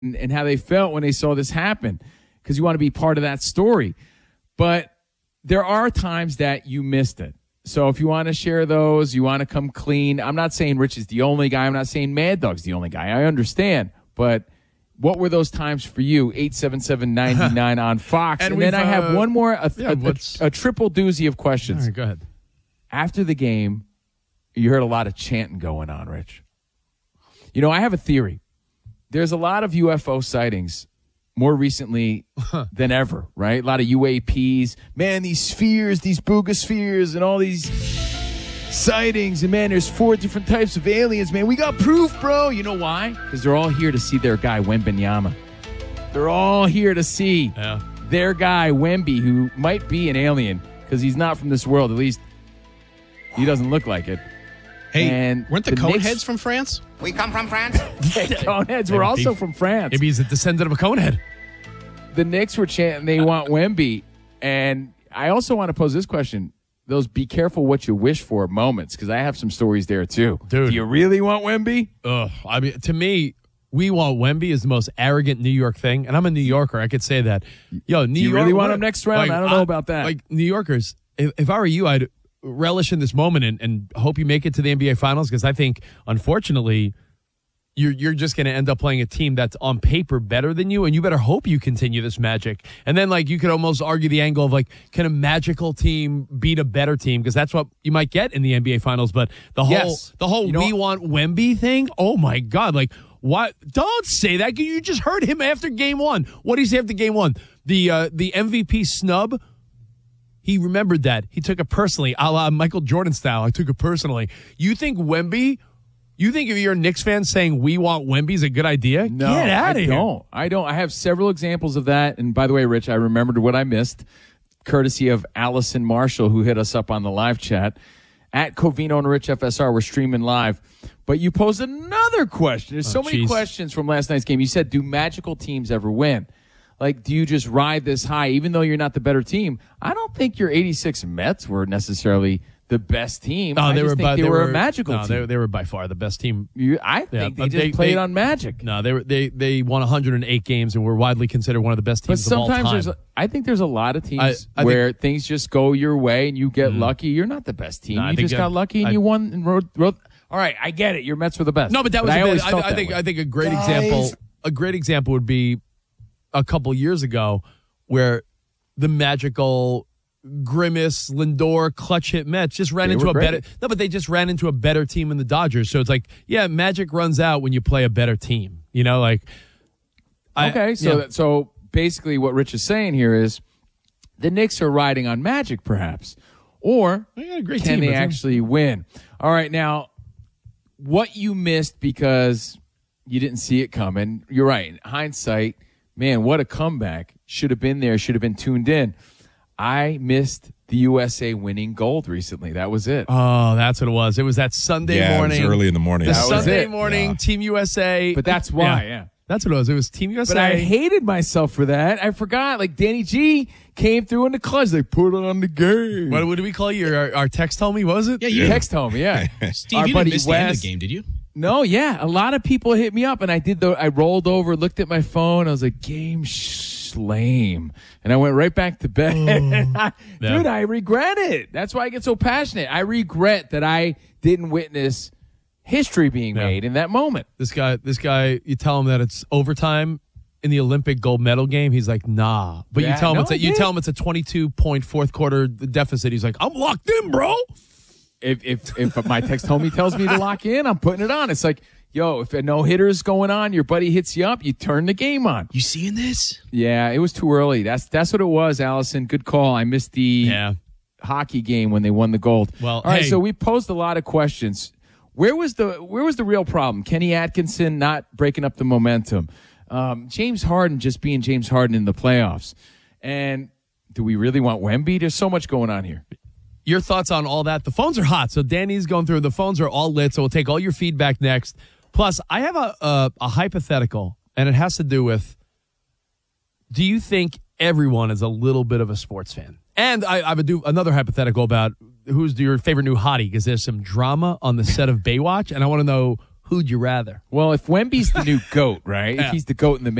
and how they felt when they saw this happen, because you want to be part of that story. But there are times that you missed it. So if you want to share those, you want to come clean. I'm not saying Rich is the only guy. I'm not saying Mad Dog's the only guy. I understand. But what were those times for you? 877-99 on Fox. And then I have one more, a triple doozy of questions. All right, go ahead. After the game, you heard a lot of chanting going on, Rich. You know, I have a theory. There's a lot of UFO sightings more recently than ever, right? A lot of UAPs. Man, these spheres, these booga spheres, and all these sightings. And, man, there's 4 different types of aliens, man. We got proof, bro. You know why? Because they're all here to see their guy, Wembanyama. They're all here to see their guy, Wemby, who might be an alien because he's not from this world. At least he doesn't look like it. Hey, and weren't the Coneheads from France? We come from France. The Coneheads were also from France. Maybe he's a descendant of a Conehead. The Knicks were chanting they want Wemby. And I also want to pose this question. Those be careful what you wish for moments, because I have some stories there too. Dude. Do you really want Wemby? I mean, to me, we want Wemby is the most arrogant New York thing. And I'm a New Yorker. I could say that. Yo, New York. You really want him next round? I don't know about that. Like, New Yorkers, if I were you, I'd relish in this moment and hope you make it to the NBA Finals, because I think, unfortunately, you're just going to end up playing a team that's on paper better than you, and you better hope you continue this magic. And then, like, you could almost argue the angle of, like, can a magical team beat a better team? Because that's what you might get in the NBA Finals. But the whole we want Wemby thing, oh my God, like, what? Don't say that. You just heard him after game 1. What did he say after game 1? The MVP snub. He remembered that. He took it personally, a la Michael Jordan style. I took it personally. You think Wemby, if you're a Knicks fan saying we want Wemby is a good idea? No, get out of here. I don't. I have several examples of that. And by the way, Rich, I remembered what I missed, courtesy of Allison Marshall, who hit us up on the live chat. At Covino and Rich FSR, we're streaming live. But you posed another question. There's so many questions from last night's game. You said, do magical teams ever win? Like, do you just ride this high, even though you're not the better team? I don't think your 86 Mets were necessarily the best team. No, they were a magical team. They were by far the best team. I think they just played on magic. No, they won 108 games and were widely considered one of the best teams of all time. But sometimes I think there's a lot of teams where things just go your way and you get lucky. You're not the best team. You just got lucky and you won and rode. All right, I get it. Your Mets were the best. No, but that was. I think a great example. A great example would be a couple years ago, where the magical Grimace, Lindor, clutch hit Mets just ran into a better. No, but they just ran into a better team than the Dodgers. So it's like, yeah, magic runs out when you play a better team. You know, like. So basically, what Rich is saying here is, the Knicks are riding on magic, perhaps, or can they actually win? All right, now, what you missed because you didn't see it coming. You're right. In hindsight. Man, what a comeback. Should have been there, should have been tuned in. I missed the USA winning gold recently. That was it. Oh, that's what it was. It was that Sunday morning. It was early in the morning. The Sunday morning, Team USA. But that's why, That's what it was. It was Team USA. But I hated myself for that. I forgot. Like, Danny G came through in the clutch. They put on the game. What did we call you? Our text homie, was it? Yeah, you text homie, yeah. Steve, you didn't miss the end of the game, did you? No, yeah. A lot of people hit me up, and I rolled over, looked at my phone. I was like, game lame. And I went right back to bed. Dude, I regret it. That's why I get so passionate. I regret that I didn't witness history being made in that moment. This guy, you tell him that it's overtime in the Olympic gold medal game. He's like, nah. But you tell him it's a 22-point fourth quarter deficit. He's like, I'm locked in, bro. If my text homie tells me to lock in, I'm putting it on. It's like, yo, if a no-hitter's going on, your buddy hits you up, you turn the game on. You seeing this? Yeah, it was too early. That's what it was, Allison. Good call. I missed the hockey game when they won the gold. Well, all right, so we posed a lot of questions. Where was the real problem? Kenny Atkinson not breaking up the momentum. James Harden just being James Harden in the playoffs. And do we really want Wemby? There's so much going on here. Your thoughts on all that? The phones are hot, so Danny's going through. The phones are all lit, so we'll take all your feedback next. Plus, I have a hypothetical, and it has to do with, do you think everyone is a little bit of a sports fan? And I would do another hypothetical about who's your favorite new hottie, because there's some drama on the set of Baywatch, and I want to know Who'd you rather? Well, if Wemby's the new GOAT, right? Yeah. If he's the GOAT in the